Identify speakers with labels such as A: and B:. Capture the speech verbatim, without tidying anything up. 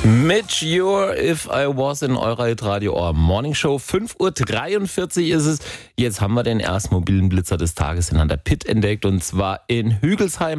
A: Mit Your If I Was in eurer Hitradio Ohr Morning Show. fünf Uhr dreiundvierzig ist es. Jetzt haben wir den ersten mobilen Blitzer des Tages in der Pit entdeckt und zwar in Hügelsheim.